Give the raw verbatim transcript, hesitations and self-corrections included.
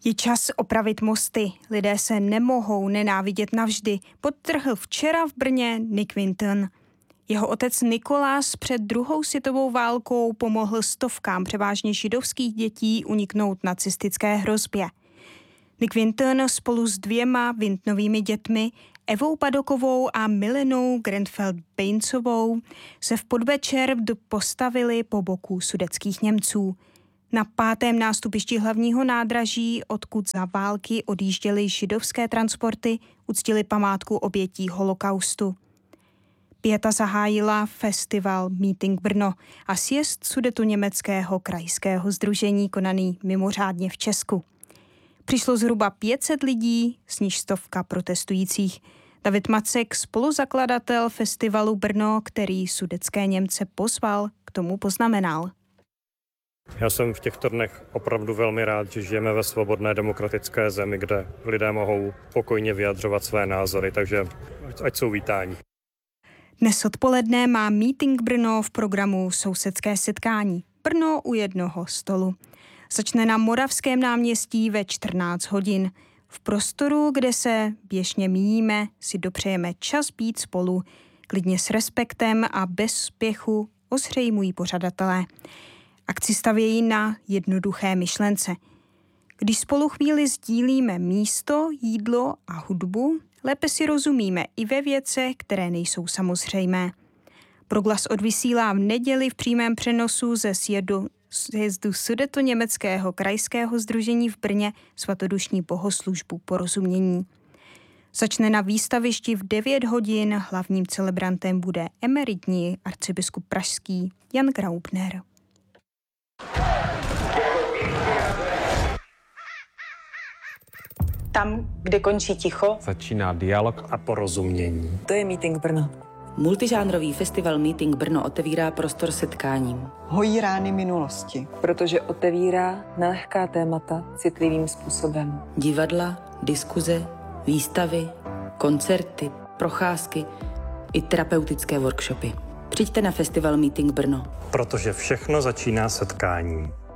Je čas opravit mosty. Lidé se nemohou nenávidět navždy, podtrhl včera v Brně Nick Winton. Jeho otec Nikolás před druhou světovou válkou pomohl stovkám převážně židovských dětí uniknout nacistické hrozbě. Nick Winton spolu s dvěma Wintonovými dětmi, Evou Padokovou a Milenou Grenfell-Beincovou, se v podvečer postavili po boku sudetských Němců. Na pátém nástupišti hlavního nádraží, odkud za války odjížděly židovské transporty, uctili památku obětí holokaustu. Pieta zahájila festival Meeting Brno a sjezd Sudetoněmeckého krajského sdružení konaný mimořádně v Česku. Přišlo zhruba pět set lidí, z níž stovka protestujících. David Macek, spoluzakladatel festivalu Brno, který sudetské Němce pozval, k tomu poznamenal. Já jsem v těchto dnech opravdu velmi rád, že žijeme ve svobodné demokratické zemi, kde lidé mohou pokojně vyjadřovat své názory, takže ať jsou vítáni. Dnes odpoledne má Meeting Brno v programu Sousedské setkání. Brno u jednoho stolu. Začne na Moravském náměstí ve čtrnáct hodin. V prostoru, kde se běžně míjíme, si dopřejeme čas být spolu. Klidně s respektem a bez spěchu ozřejmují pořadatelé. Akci stavějí na jednoduché myšlence. Když spolu chvíli sdílíme místo, jídlo a hudbu, lépe si rozumíme i ve věcech, které nejsou samozřejmé. Proglas odvysílá v neděli v přímém přenosu ze sjezdu, sjezdu Sudetoněmeckého krajského sdružení v Brně svatodušní bohoslužbu Porozumění. Začne na výstavišti v devět hodin, hlavním celebrantem bude emeritní arcibiskup pražský Jan Graubner. Tam, kde končí ticho, začíná dialog a porozumění. To je Meeting Brno. Multižánrový festival Meeting Brno otevírá prostor setkáním. Hojí rány minulosti. Protože otevírá nelehká témata citlivým způsobem. Divadla, diskuze, výstavy, koncerty, procházky i terapeutické workshopy. Přijďte na festival Meeting Brno. Protože všechno začíná setkáním.